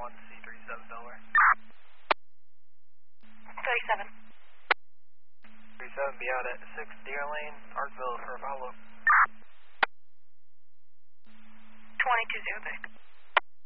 on C37 Delaware. 37. 37, be out at 6 Deer Lane, Arkville for a follow-up. 22 Zero Vic.